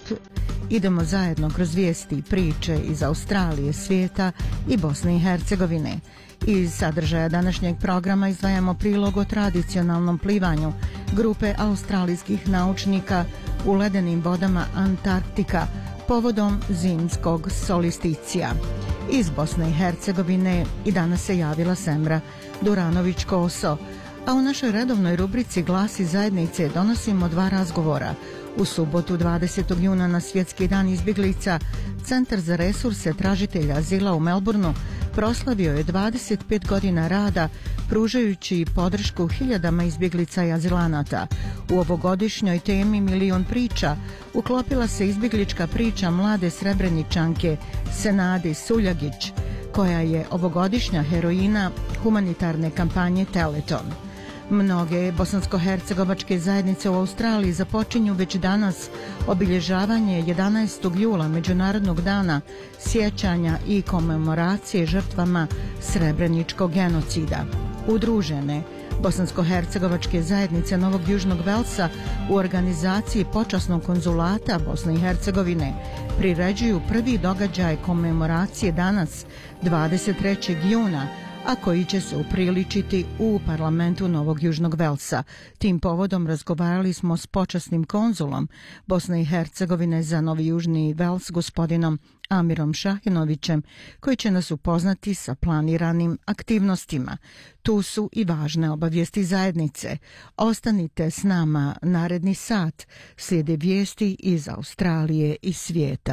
Idemo zajedno kroz vijesti i priče iz Australije, svijeta i Bosne i Hercegovine. Iz sadržaja današnjeg programa izdvajamo prilog o tradicionalnom plivanju grupe australijskih naučnika u ledenim vodama Antarktika povodom zimskog solisticija. Iz Bosne i Hercegovine i danas se javila Semra Duranović-Koso, a u našoj redovnoj rubrici Glasi zajednice donosimo 2 razgovora. U subotu 20. juna na Svjetski dan izbjeglica Centar za resurse tražitelja azila u Melbourneu proslavio je 25 godina rada pružajući podršku hiljadama izbjeglica i azilanata. U ovogodišnjoj temi Milion priča uklopila se izbjeglička priča mlade Srebreničanke Senade Suljagić, koja je ovogodišnja heroina humanitarne kampanje Teleton. Mnoge bosansko-hercegovačke zajednice u Australiji započinju već danas obilježavanje 11. jula Međunarodnog dana sjećanja i komemoracije žrtvama Srebreničkog genocida. Udružene bosansko-hercegovačke zajednice Novog Južnog Velsa u organizaciji Počasnog konzulata Bosne i Hercegovine priređuju prvi događaj komemoracije danas 23. juna, a koji će se upriličiti u parlamentu Novog Južnog Velsa. Tim povodom razgovarali smo s počasnim konzulom Bosne i Hercegovine za Novi Južni Vels, gospodinom Amirom Šahinovićem, koji će nas upoznati sa planiranim aktivnostima. Tu su i važne obavijesti zajednice. Ostanite s nama naredni sat. Slijede vijesti iz Australije i svijeta.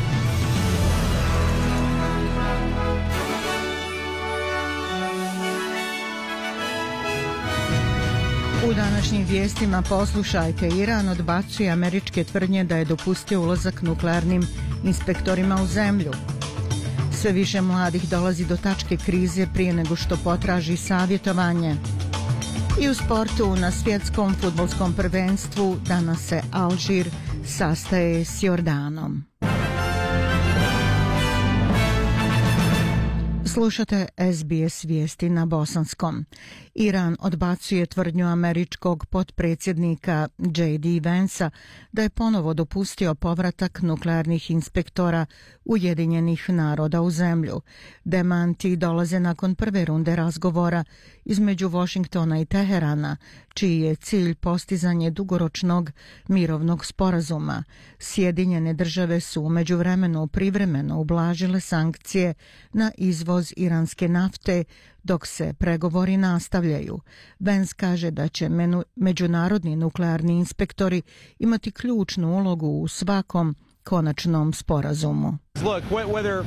U današnjim vijestima poslušajte, Iran odbacuje američke tvrdnje da je dopustio ulazak nuklearnim inspektorima u zemlju. Sve više mladih dolazi do tačke krize prije nego što potraži savjetovanje. I u sportu na svjetskom fudbalskom prvenstvu danas se Alžir sastaje s Jordanom. Slušate SBS vijesti na bosanskom. Iran odbacuje tvrdnju američkog potpredsjednika J.D. Vansa da je ponovo dopustio povratak nuklearnih inspektora Ujedinjenih naroda u zemlju. Demanti dolaze nakon prve runde razgovora između Washingtona i Teherana, čiji je cilj postizanje dugoročnog mirovnog sporazuma. Sjedinjene države su u međuvremenu privremeno ublažile sankcije na izvoz iranske nafte dok se pregovori nastavljaju. Vance kaže da će međunarodni nuklearni inspektori imati ključnu ulogu u svakom konačnom sporazumu.